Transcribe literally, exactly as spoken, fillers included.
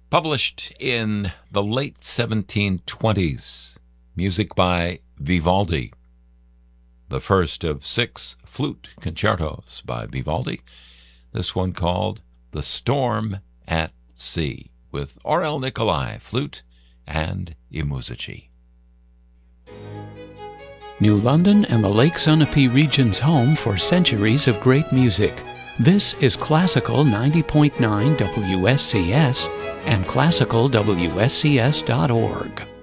Published in the late seventeen twenties, music by Vivaldi. The first of six flute concertos by Vivaldi. This one called The Storm at Sea, with Aurel Nicolai, flute, and I Musici. New London and the Lake Sunapee region's home for centuries of great music. This is Classical ninety point nine W S C S and classical W S C S dot org.